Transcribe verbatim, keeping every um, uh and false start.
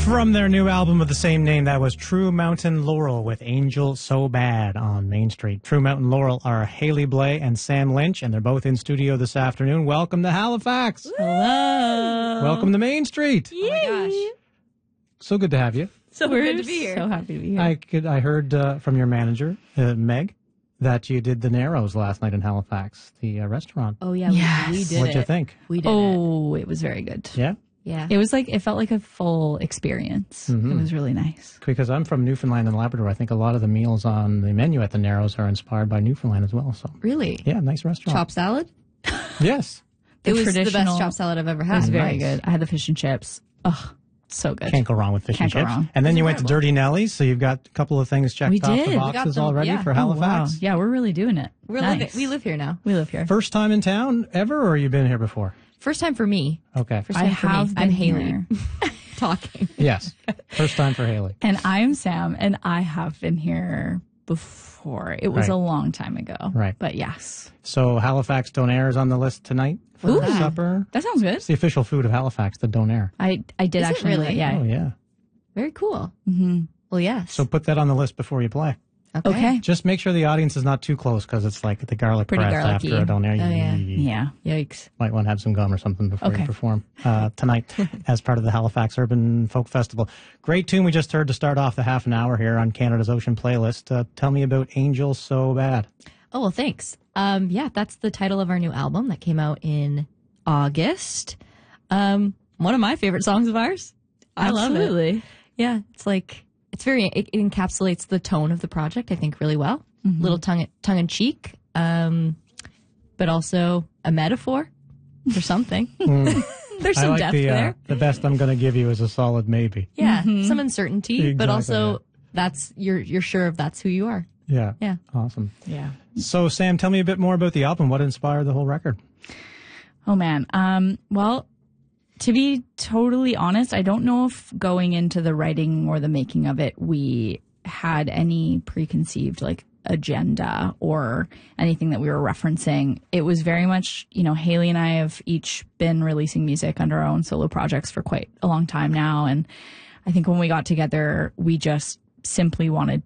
From their new album of the same name, that was True Mountain Laurel with Angel So Bad on Main Street. True Mountain Laurel are Haley Blay and Sam Lynch, and they're both in studio this afternoon. Welcome to Halifax. Hello. Welcome to Main Street. Oh my gosh. So good to have you. So We're good to be here. So happy to be here. I could. I heard uh, from your manager, uh, Meg, that you did the Narrows last night in Halifax, the uh, restaurant. Oh, yeah. Yes. We, we did What'd it. you think? We did oh, it. it was very good. Yeah? Yeah. It was like, it felt like a full experience. Mm-hmm. It was really nice. Because I'm from Newfoundland and Labrador. I think a lot of the meals on the menu at the Narrows are inspired by Newfoundland as well. So Really? yeah, nice restaurant. Chop salad? Yes. The it was the traditional- best chop salad I've ever It had. was very Nice. good. I had the fish and chips. Ugh, so good. Can't go wrong with fish Can't and go chips. wrong. And then It's you went to incredible. Dirty Nelly's, so you've got a couple of things checked We off did. the We got boxes them, already yeah. for Oh, Halifax. wow. Yeah, we're really doing it. We're nice. living, we live here now. We live here. First time in town ever, or you been here before? First time for me. Okay. First I time for have me. been I'm Haley. here. Talking. Yes. First time for Haley. And I am Sam, and I have been here before. It was Right. a long time ago. Right. But yes. So Halifax Donair is on the list tonight for Ooh. supper. That sounds good. It's the official food of Halifax, the Donair. I, I did Is it actually know really? that, yeah. Oh, yeah. Very cool. Mm-hmm. Well, yes. So put that on the list before you play. okay. Okay. Just make sure the audience is not too close because it's like the garlic Pretty breath garlicky. after a Donair. Oh, yeah. Yeah. Yikes. Might want to have some gum or something before Okay. you perform uh, tonight as part of the Halifax Urban Folk Festival. Great tune we just heard to start off the half an hour here on Canada's Ocean Playlist. Uh, tell me about Angel So Bad. Oh, well, thanks. Um, yeah, that's the title of our new album that came out in August. Um, one of my favorite songs of ours. I love it. Absolutely. Yeah, it's like, it's very, it, it encapsulates the tone of the project, I think, really well. Mm-hmm. Little tongue, tongue in cheek, um, but also a metaphor for something. There's I some like depth the, uh, there. the best I'm going to give you is a solid maybe. Yeah, some uncertainty, but Exactly, also yeah. that's, you're, you're sure of that's who you are. Yeah. Yeah. Awesome. Yeah. So, Sam, tell me a bit more about the album. What inspired the whole record? Oh man. Um, well, to be totally honest, I don't know if going into the writing or the making of it, we had any preconceived like agenda or anything that we were referencing. It was very much, you know, Haley and I have each been releasing music under our own solo projects for quite a long time now. And I think when we got together, we just simply wanted